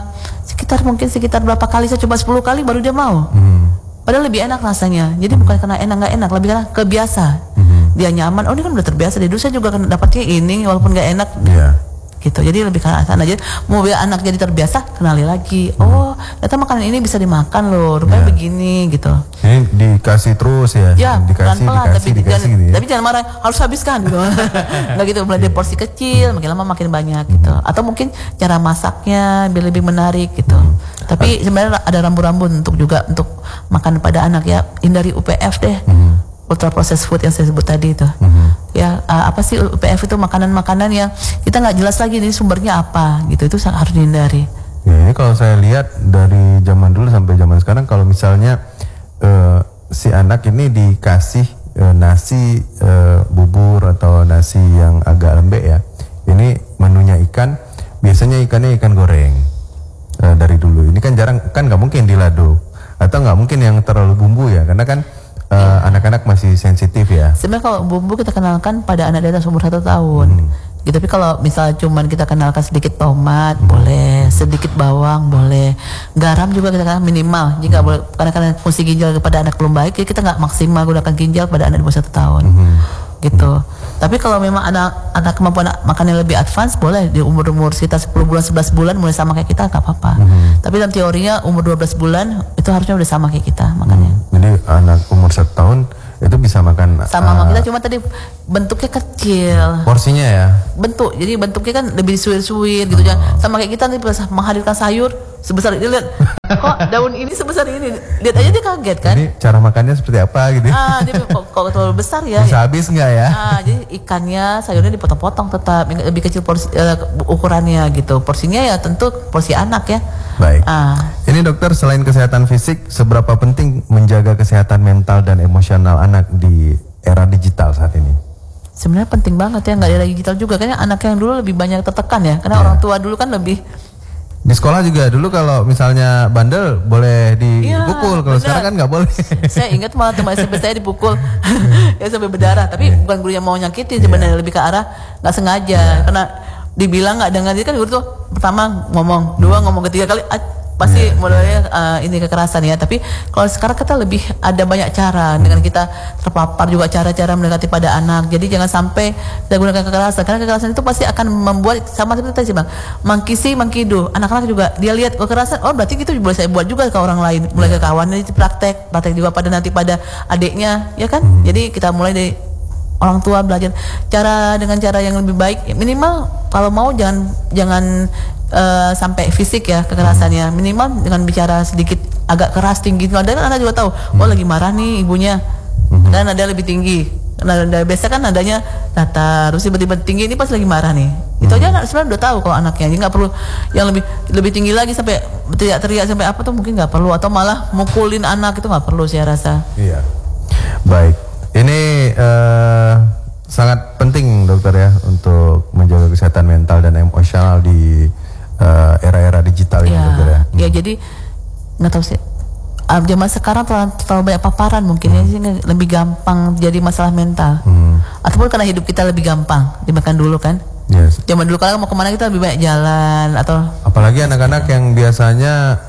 sekitar berapa kali saya coba 10 kali baru dia mau. Padahal lebih enak rasanya. Jadi bukan karena enak nggak enak, lebih karena kebiasa. Dia nyaman. Oh ini kan udah terbiasa. Dulu saya juga dapatnya ini walaupun nggak enak. Gitu. Jadi lebih ke sana aja. Mau biar anak jadi terbiasa, kenali lagi. Oh, ternyata makanan ini bisa dimakan loh. Rupanya begini gitu. Ini dikasih terus ya. Dikasih gitu. Tapi jangan marah, harus habiskan gitu. Enggak gitu, mulai dari porsi kecil, makin lama makin banyak gitu. Atau mungkin cara masaknya biar lebih menarik gitu. Tapi sebenarnya ada rambu-rambu untuk makan pada anak ya. Hindari UPF deh. Ultra processed food yang saya sebut tadi itu. Ya, apa sih UPF itu makanan-makanan yang kita nggak jelas lagi ini sumbernya apa gitu. Itu harus dihindari. Ya, ini kalau saya lihat dari zaman dulu sampai zaman sekarang, kalau misalnya si anak ini dikasih nasi bubur atau nasi yang agak lembek ya. Ini menunya ikan, biasanya ikannya ikan goreng. Dari dulu. Ini kan jarang, kan nggak mungkin dilado atau nggak mungkin yang terlalu bumbu ya, karena kan anak-anak masih sensitif ya. Sebenarnya kalau bumbu kita kenalkan pada anak di atas umur 1 tahun. Gitu. Tapi kalau misalnya cuman kita kenalkan sedikit tomat boleh, sedikit bawang boleh, garam juga kita kenalkan minimal. Jika boleh, karena fungsi ginjal kepada anak belum baik, jadi kita nggak maksimal gunakan ginjal pada anak di bawah 1 tahun. Gitu. Tapi kalau memang anak kemampuan makan yang lebih advance, boleh di umur sekitar 10 bulan 11 bulan mulai sama kayak kita nggak apa-apa. Tapi dalam teorinya umur 12 bulan itu harusnya udah sama kayak kita makannya. Jadi anak umur 1 tahun itu bisa makan sama sama kita, cuma tadi bentuknya kecil. Porsinya ya. Bentuk, jadi bentuknya kan lebih suwir-suwir gitu. Sama kayak kita nih pas menghadirkan sayur sebesar ini, lihat kok daun ini sebesar ini, lihat aja dia kaget kan. Jadi cara makannya seperti apa gitu? Dia kok terlalu besar ya. Bisa habis nggak ya? Jadi ikannya, sayurnya dipotong-potong tetap lebih kecil porsi, ukurannya gitu. Porsinya ya tentu porsi anak ya. Baik. Ini dokter, selain kesehatan fisik, seberapa penting menjaga kesehatan mental dan emosional anak di era digital saat ini? Sebenarnya penting banget ya, nggak era digital juga. Kayaknya anak yang dulu lebih banyak tertekan ya, karena orang tua dulu kan lebih. Di sekolah juga dulu kalau misalnya bandel boleh dipukul, kalau sekarang kan nggak boleh. Saya ingat malah teman SMP saya dipukul ya sampai berdarah, tapi bukan guru yang mau nyakitin, sebenarnya lebih ke arah nggak sengaja, karena dibilang nggak dengar. Jadi kan guru tuh pertama ngomong, dua ngomong, ketiga kali pasti mulainya ini kekerasan ya. Tapi kalau sekarang kita lebih ada banyak cara dengan kita terpapar juga cara-cara mendekati pada anak. Jadi jangan sampai kita gunakan kekerasan, karena kekerasan itu pasti akan membuat, sama seperti tadi bang, mangkisi mangkidu, anak-anak juga dia lihat kekerasan, oh berarti itu boleh saya buat juga ke orang lain, mulai ke kawannya, praktek juga pada nanti pada adiknya ya kan. Jadi kita mulai dari orang tua belajar dengan cara yang lebih baik. Minimal kalau mau jangan sampai fisik ya kekerasannya, minimal dengan bicara sedikit agak keras tinggi. Dan anak juga tahu, oh lagi marah nih ibunya, dan nada lebih tinggi. Nada biasa kan nadanya datar, terus tiba-tiba tinggi, ini pas lagi marah nih. Itu aja anak sebenarnya udah tahu kalau anaknya. Jadi nggak perlu yang lebih tinggi lagi sampai teriak-teriak sampai apa tuh, mungkin nggak perlu, atau malah mukulin anak itu nggak perlu saya rasa. Iya. Baik. Ini sangat penting dokter ya untuk menjaga kesehatan mental dan emosional di era-era digital ini dokter ya. Ya jadi nggak tahu sih. Zaman sekarang terlalu banyak paparan mungkin ya, lebih gampang jadi masalah mental. Ataupun karena hidup kita lebih gampang dimakan dulu kan. Yes. Zaman dulu kalau mau kemana kita lebih banyak jalan, atau apalagi anak-anak yang biasanya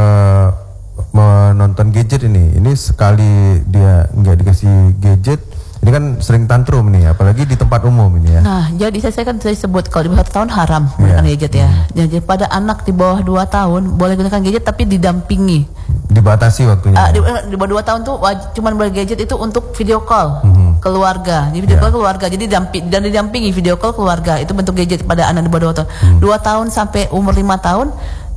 menonton gadget ini sekali dia nggak dikasih gadget, ini kan sering tantrum nih, apalagi di tempat umum ini ya. Nah, jadi saya kan saya sebut kalau di bawah 1 tahun haram menggunakan gadget ya. Jadi pada anak di bawah 2 tahun boleh gunakan gadget tapi didampingi. Dibatasi waktunya. Di bawah 2 tahun tuh cuma boleh gadget itu untuk video call keluarga. Jadi video call keluarga. Jadi didampingi video call keluarga. Itu bentuk gadget pada anak di bawah 2 tahun. 2 tahun sampai umur 5 tahun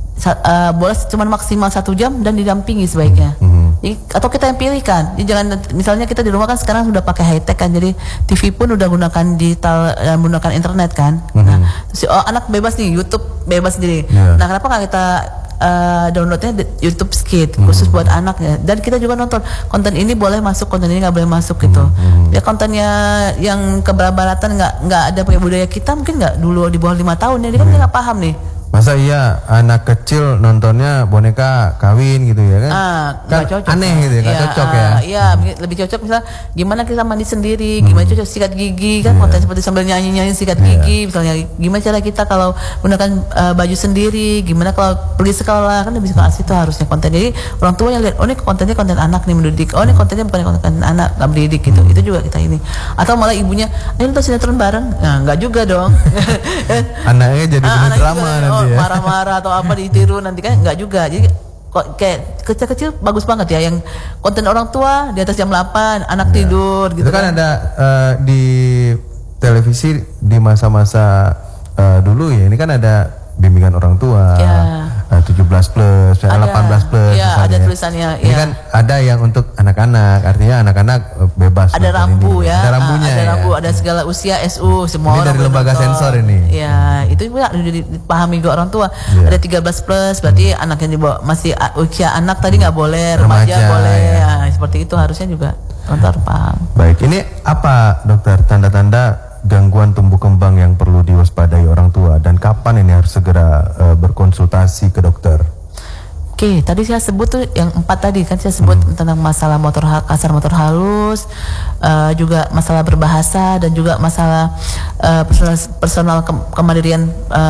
boleh cuma maksimal 1 jam dan didampingi sebaiknya. Jadi, atau kita yang pilihkan. Jadi jangan, misalnya kita di rumah kan sekarang sudah pakai high tech kan, jadi TV pun udah gunakan digital, menggunakan internet kan. Nah, terus anak bebas nih, YouTube bebas sendiri. Nah, kenapa nggak kita downloadnya YouTube Kids khusus buat anak ya? Dan kita juga nonton konten ini boleh masuk, konten ini nggak boleh masuk gitu. Ya kontennya yang keberabaraatan nggak ada pakai budaya kita, mungkin nggak dulu di bawah 5 tahun ya, dia kan nggak paham nih. Masa iya anak kecil nontonnya boneka kawin gitu ya kan? Kan cocok, aneh gitu ya, nggak cocok ya? Iya, lebih cocok misalnya gimana kita mandi sendiri, gimana cocok sikat gigi kan, konten seperti sambil nyanyi-nyanyi sikat gigi misalnya. Gimana cara kita kalau gunakan baju sendiri, gimana kalau pergi sekolah, kan lebih suka asli itu harusnya konten. Jadi orang tua yang lihat, oh ini kontennya konten anak nih mendidik, oh ini kontennya bukan konten anak nggak mendidik gitu. Itu juga kita ini. Atau malah ibunya, ini nonton sinetron bareng, nah nggak juga dong. Anaknya jadi bener drama nanti ya. Marah-marah atau apa ditiru nanti kan nggak juga. Jadi kok kayak kecil-kecil bagus banget ya yang konten orang tua di atas jam 8 anak tidur gitu. Itu kan ada di televisi di masa-masa dulu ya, ini kan ada bimbingan orang tua, 17 plus, 18 plus, ada tulisannya. Ini kan ada yang untuk anak-anak, artinya anak-anak bebas. Ada rambu ya, ada rambunya, ada rambu, ada segala usia, SU, semua. Ini dari lembaga sensor ini. Ya, itu juga dipahami juga orang tua. Ada 13 plus, berarti anak yang dibawa masih usia anak tadi nggak boleh, remaja boleh. Ya, seperti itu harusnya juga orang tua paham. Baik, ini apa dokter tanda-tanda gangguan tumbuh kembang yang perlu diwaspadai orang tua, dan kapan ini harus segera berkonsultasi ke dokter? Oke, tadi saya sebut tuh yang 4 tadi kan, saya sebut tentang masalah motor kasar, motor halus, juga masalah berbahasa, dan juga masalah personal kemandirian,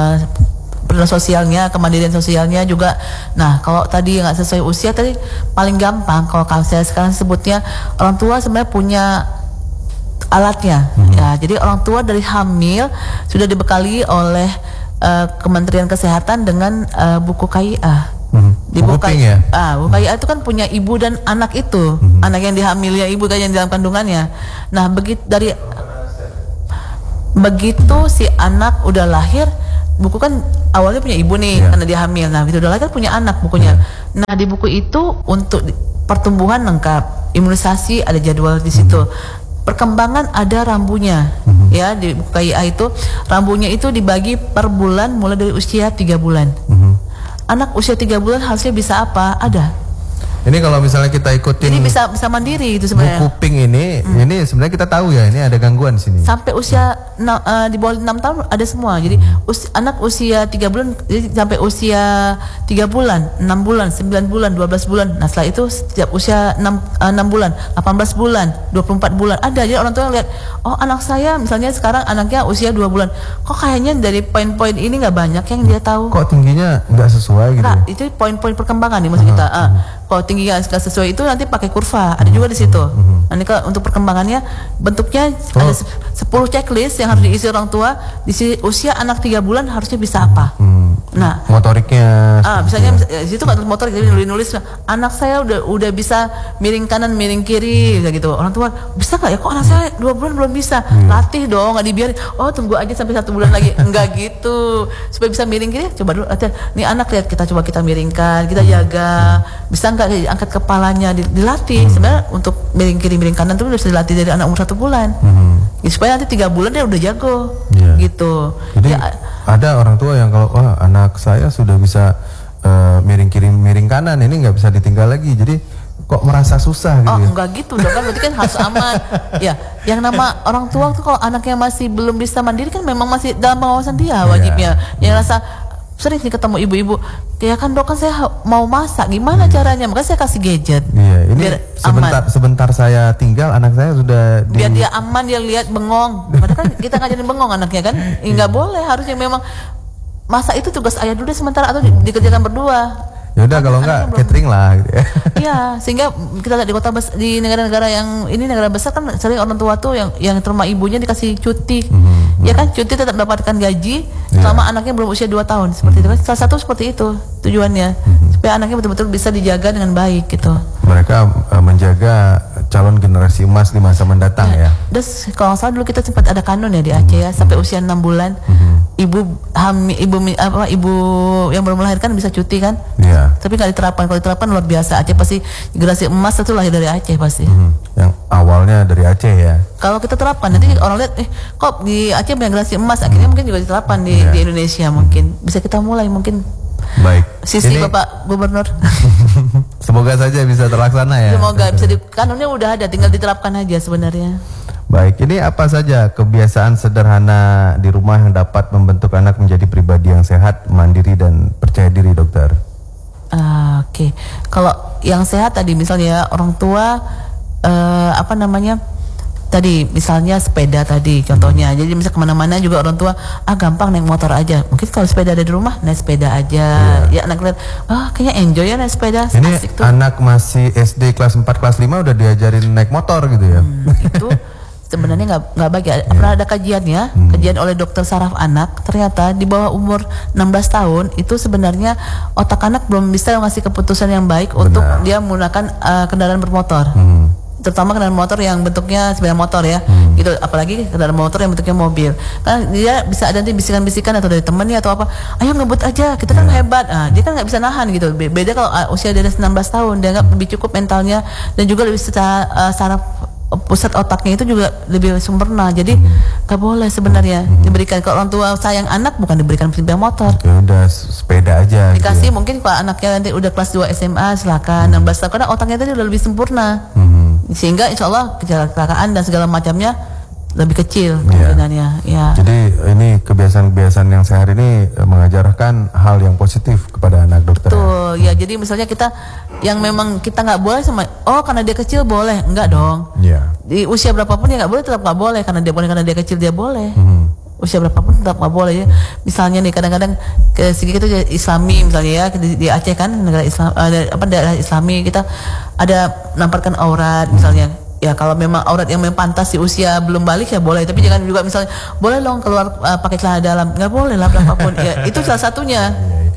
kemandirian sosialnya juga. Nah, kalau tadi nggak sesuai usia tadi paling gampang kalau saya sekarang sebutnya, orang tua sebenarnya punya alatnya. Ya, jadi orang tua dari hamil sudah dibekali oleh Kementerian Kesehatan dengan buku KIA. Di Buku pink ya? Buku KIA itu kan punya ibu dan anak itu, anak yang dihamilnya ibu kan yang di dalam kandungannya. Nah begitu si anak udah lahir, buku kan awalnya punya ibu nih karena dia hamil. Nah begitu udah lahir punya anak bukunya. Nah di buku itu untuk pertumbuhan lengkap, imunisasi ada jadwal di situ. Perkembangan ada rambunya, ya di buku KIA itu rambunya itu dibagi per bulan mulai dari usia 3 bulan. Anak usia 3 bulan harusnya bisa apa? Ada. Ini kalau misalnya kita ikutin Ini bisa mandiri itu sebenarnya. buku pink ini sebenarnya kita tahu ya ini ada gangguan di sini. Sampai usia di bawah 6 tahun ada semua. Jadi anak usia 3 bulan jadi sampai usia 3 bulan, 6 bulan, 9 bulan, 12 bulan. Nah, setelah itu setiap usia 6 bulan, 18 bulan, 24 bulan ada. Jadi orang tua lihat, oh anak saya misalnya sekarang anaknya usia 2 bulan. Kok kayaknya dari poin-poin ini nggak banyak yang dia tahu. Kok tingginya nggak sesuai gitu? Nah, itu poin-poin perkembangan nih maksud kita. Kalau tingginya nggak sesuai itu nanti pakai kurva, ada juga di situ. Nanti kalau untuk perkembangannya bentuknya ada 10 checklist yang harus diisi orang tua. Di usia anak 3 bulan harusnya bisa apa? Nah, motoriknya. Misalnya di situ nggak motorik, jadi nulis anak saya udah bisa miring kanan, miring kiri, kayak gitu. Orang tua bisa nggak ya? Kok anak saya 2 bulan belum bisa? Latih dong, nggak dibiarin. Oh tunggu aja sampai 1 bulan lagi. Enggak gitu. Supaya bisa miring kiri, coba dulu. Nih anak lihat kita miringkan, kita jaga. Bisa nggak angkat kepalanya dilatih. Sebenarnya untuk miring kiri, miring kanan itu bisa dilatih dari anak umur 1 bulan. Supaya nanti 3 bulan dia udah jago, gitu. Jadi ada orang tua yang kalau anak saya sudah bisa miring kiri, miring kanan, ini nggak bisa ditinggal lagi. Jadi kok merasa susah gitu? Enggak gitu dong kan, berarti kan harus aman. Ya, yang nama orang tua tuh kalau anaknya masih belum bisa mandiri kan memang masih dalam pengawasan dia wajibnya. Yang rasa sering sih ketemu ibu-ibu, ya kan dok kan saya mau masak, gimana caranya? Makanya saya kasih gadget. Iya, ini biar sebentar saya tinggal anak saya sudah biar dia aman, dia lihat bengong. Padahal kan kita ngajarin bengong anaknya kan, nggak boleh, harusnya memang masak itu tugas ayah dulu sementara atau dikerjakan berdua. Ya udah kalau enggak catering lah gitu ya. Iya, sehingga kita lihat di kota di negara-negara yang ini negara besar kan sering orang tua tuh yang terima ibunya dikasih cuti. Ya kan cuti tetap mendapatkan gaji selama anaknya belum usia 2 tahun seperti itu kan. Salah satu seperti itu tujuannya supaya anaknya betul-betul bisa dijaga dengan baik gitu. Mereka menjaga calon generasi emas di masa mendatang ya. Terus kalau nggak salah dulu kita sempat ada kanun ya di Aceh ya sampai usia 6 bulan ibu yang baru melahirkan bisa cuti kan. Iya. Tapi nggak diterapkan. Kalau diterapkan luar biasa. Aceh pasti generasi emas itu lahir dari Aceh pasti. Yang awalnya dari Aceh ya. Kalau kita terapkan nanti orang lihat kok di Aceh banyak generasi emas, akhirnya mungkin juga diterapkan di Indonesia mungkin. Bisa kita mulai mungkin. Baik. Sisi Bapak Gubernur. Semoga saja bisa terlaksana ya. Semoga bisa kanunnya udah ada, tinggal diterapkan aja sebenarnya. Baik, ini apa saja kebiasaan sederhana di rumah yang dapat membentuk anak menjadi pribadi yang sehat, mandiri dan percaya diri, dokter? Oke. Kalau yang sehat tadi misalnya orang tua tadi misalnya sepeda tadi contohnya. Jadi misal kemana-mana juga orang tua gampang naik motor aja. Mungkin kalau sepeda ada di rumah naik sepeda aja. Ya anak lihat kayaknya enjoy ya naik sepeda. Ini tuh. Anak masih SD kelas 4 kelas 5 udah diajarin naik motor gitu ya. Itu sebenarnya nggak baik ya. Pernah ada kajiannya, kajian oleh dokter saraf anak, ternyata di bawah umur 16 tahun itu sebenarnya otak anak belum bisa ngasih keputusan yang baik untuk dia menggunakan kendaraan bermotor. Terutama kendaraan motor yang bentuknya sepeda motor ya, gitu. Apalagi kendaraan motor yang bentuknya mobil, kan dia bisa ada nanti bisikan-bisikan atau dari temannya atau apa, ayo ngebut aja, kita kan hebat. Dia kan nggak bisa nahan gitu. Beda kalau usia dari 19 tahun, dia nggak lebih cukup mentalnya dan juga lebih saraf pusat otaknya itu juga lebih sempurna. Jadi nggak boleh sebenarnya diberikan. Kalau orang tua sayang anak bukan diberikan sepeda motor. Ya udah sepeda aja. Dikasih gitu ya. Mungkin kalau anaknya nanti udah kelas 2 SMA silakan 16 tahun karena otaknya tadi udah lebih sempurna. Sehingga insya Allah kecelakaan dan segala macamnya lebih kecil kemungkinannya. Ya. Jadi ini kebiasaan-kebiasaan yang sehari ini mengajarkan hal yang positif kepada anak, dokter. Betul ya. Jadi misalnya kita yang memang kita nggak boleh sama karena dia kecil boleh, enggak dong. Di usia berapapun dia nggak boleh, tetap nggak boleh karena dia kecil dia boleh. Usia berapapun tetap nggak boleh ya. Misalnya nih kadang-kadang ke segi kita Islami misalnya ya di Aceh kan negara Islam daerah Islami kita ada nampakkan aurat misalnya. Ya kalau memang aurat yang memang pantas di usia belum balik ya boleh, tapi jangan juga misalnya boleh dong keluar pakai celana dalam, nggak boleh lah berapapun. Ya itu salah satunya.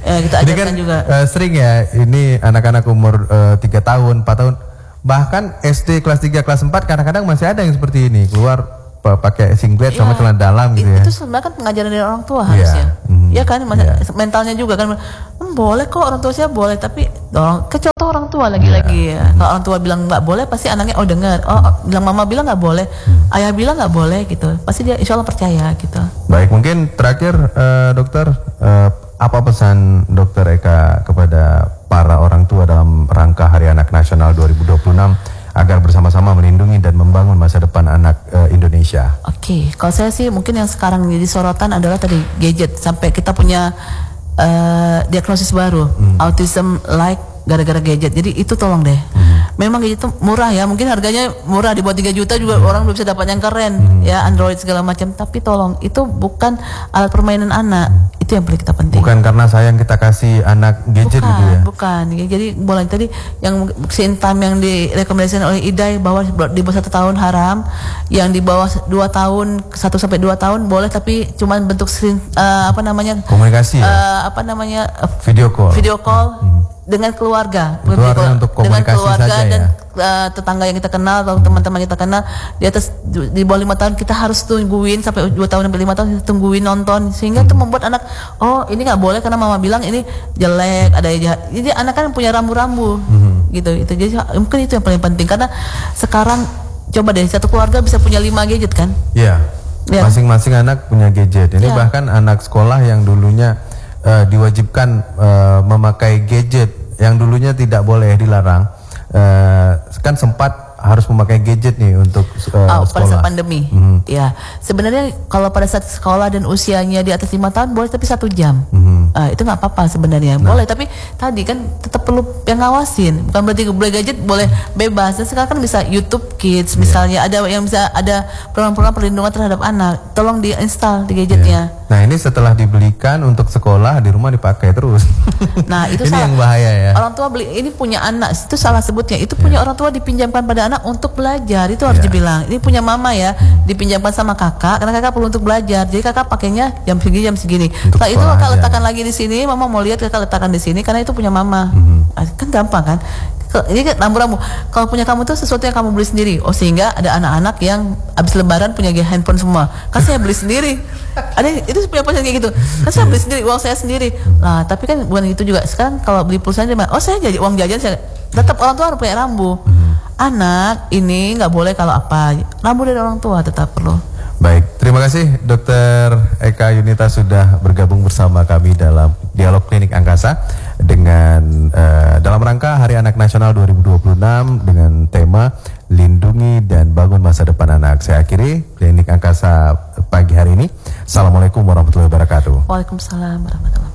kita Ini ajarkan kan juga. Sering ya, ini anak-anak umur 3 tahun, 4 tahun, bahkan SD kelas 3, kelas 4 kadang-kadang masih ada yang seperti ini, keluar pakai singlet sama celana dalam gitu ya. Itu sebenarnya kan pengajaran dari orang tua harusnya. Ya kan, mentalnya juga kan boleh kok, orang tua saya boleh, tapi kecontoh orang tua lagi-lagi ya. Kalau orang tua bilang nggak boleh, pasti anaknya dengar. Bilang mama bilang nggak boleh, ayah bilang nggak boleh gitu. Pasti dia insya Allah percaya gitu. Baik, mungkin terakhir dokter, apa pesan dokter Eka kepada para orang tua dalam rangka Hari Anak Nasional 2026 agar bersama-sama melindungi dan membangun masa depan anak Indonesia? Oke, kalau saya sih mungkin yang sekarang jadi sorotan adalah tadi gadget, sampai kita punya diagnosis baru, autism like gara-gara gadget. Jadi itu tolong deh. Memang gadget itu murah ya, mungkin harganya murah, di bawah 3 juta juga orang udah bisa dapat yang keren ya, Android segala macam. Tapi tolong, itu bukan alat permainan anak. Itu yang paling kita penting. Bukan karena sayang kita kasih anak gadget gitu ya. Bukan. Jadi boleh tadi yang screen time yang direkomendasikan oleh IDAI bahwa di bawah 1 tahun haram, yang di bawah 2 tahun 1 sampai 2 tahun boleh, tapi cuman bentuk screen komunikasi ya? Video call. Dengan keluarga, untuk komunikasi dengan keluarga saja dan ya? Tetangga yang kita kenal atau teman-teman kita kenal di atas, di bawah 5 tahun kita harus tungguin sampai 2 tahun sampai 5 tahun kita tungguin nonton, sehingga itu membuat anak ini nggak boleh karena mama bilang ini jelek, ada yang jahat. Jadi anak kan punya rambu-rambu gitu. Jadi mungkin itu yang paling penting, karena sekarang coba deh, satu keluarga bisa punya 5 gadget kan? Iya. Masing-masing anak punya gadget. Ini bahkan anak sekolah yang dulunya diwajibkan memakai gadget, yang dulunya tidak boleh, dilarang, kan sempat harus memakai gadget nih untuk sekolah pada saat pandemi. Ya, sebenarnya kalau pada saat sekolah dan usianya di atas 5 tahun boleh, tapi 1 jam. Itu nggak apa-apa sebenarnya. Boleh, tapi tadi kan tetap perlu yang ngawasin. Bukan berarti boleh gadget boleh bebas. Dan sekarang kan bisa YouTube Kids misalnya, ada yang bisa, ada program-program perlindungan terhadap anak. Tolong diinstal di gadgetnya. Nah, ini setelah dibelikan untuk sekolah, di rumah dipakai terus. Nah, itu ini salah. yang bahaya ya. Orang tua beli, ini punya anak, itu salah sebutnya. Itu punya orang tua dipinjamkan pada anak untuk belajar. Itu harus dibilang. Ini punya mama ya, dipinjamkan sama kakak, karena kakak perlu untuk belajar. Jadi kakak pakainya jam segini. Setelah itu kakak letakkan lagi di sini, mama mau lihat, kakak letakkan di sini, karena itu punya mama. Kan gampang kan? Ini kan rambu-rambu. Kalau punya kamu tuh sesuatu yang kamu beli sendiri. Sehingga ada anak-anak yang habis lebaran punya handphone semua. Kan saya beli sendiri. Ada itu punya pasien kayak gitu. Kan saya beli sendiri, uang saya sendiri. Nah, tapi kan bukan itu juga. Sekarang kalau beli pulsa di mana? Saya jadi uang jajan saya. Tetap orang tua harus punya rambu. Anak ini nggak boleh kalau apa. Rambu dari orang tua tetap perlu. Baik, terima kasih Dr. Eka Yunita sudah bergabung bersama kami dalam Dialog Klinik Angkasa dengan dalam rangka Hari Anak Nasional 2026 dengan tema Lindungi dan Bangun Masa Depan Anak. Saya akhiri Klinik Angkasa pagi hari ini. Assalamualaikum warahmatullahi wabarakatuh. Waalaikumsalam warahmatullahi wabarakatuh.